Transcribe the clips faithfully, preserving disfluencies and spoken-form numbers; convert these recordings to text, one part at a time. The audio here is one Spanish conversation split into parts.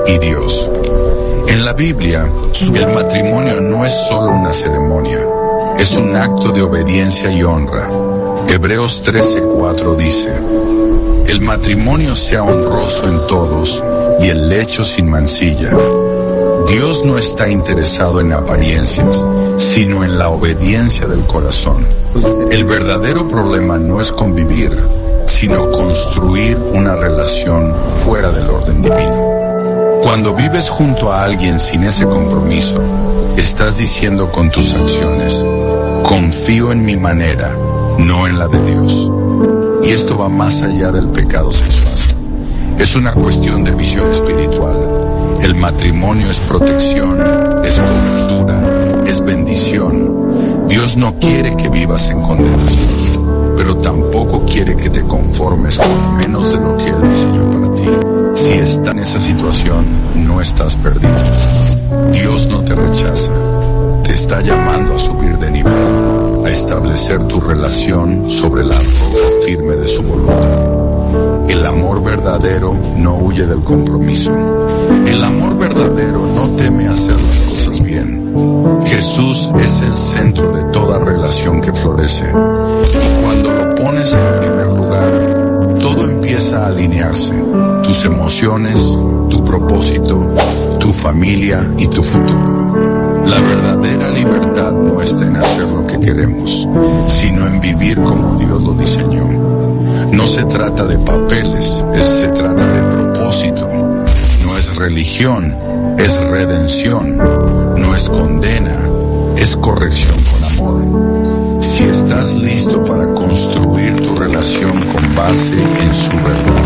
y Dios. En la Biblia, el matrimonio no es solo una ceremonia, es un acto de obediencia y honra. Hebreos trece cuatro dice: el matrimonio sea honroso en todos y el lecho sin mancilla. Dios no está interesado en apariencias, sino en la obediencia del corazón. El verdadero problema no es convivir, sino construir una relación fuera del orden divino. Cuando vives junto a alguien sin ese compromiso, estás diciendo con tus acciones: confío en mi manera, no en la de Dios. Y esto va más allá del pecado sexual. Es una cuestión de visión espiritual. El matrimonio es protección, es cobertura, es bendición. Dios no quiere que vivas en condenación, pero tampoco quiere que te conformes con menos de lo que Él diseñó para ti. Si estás en esa situación, no estás perdido. Dios no te rechaza, te está llamando a subir de nivel, a establecer tu relación sobre la roca firme de su voluntad. El amor verdadero no huye del compromiso. El amor verdadero no teme hacer las cosas bien. Jesús es el centro de toda relación que florece. Y cuando lo pones en primer lugar, todo empieza a alinearse. Tus emociones, tu propósito, tu familia y tu futuro. La verdadera libertad no está en hacer lo que queremos, sino en vivir como Dios lo diseñó. No se trata de papeles, es, se trata de propósito. No es religión, es redención. No es condena, es corrección con amor. Si estás listo para construir tu relación con base en su verdad.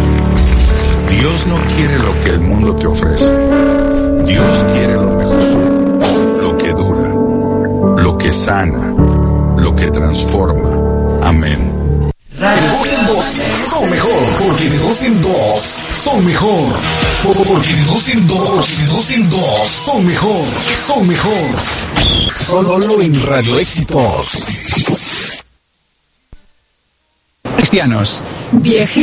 Dios no quiere lo que el mundo te ofrece. Dios quiere lo mejor, lo que dura, lo que sana, lo que transforma. Amén. De dos en dos son mejor, porque de dos en dos son mejor. Porque de dos en dos, de dos en dos son mejor, son mejor. Solo en Radio Éxitos. Cristianos. Viejitos.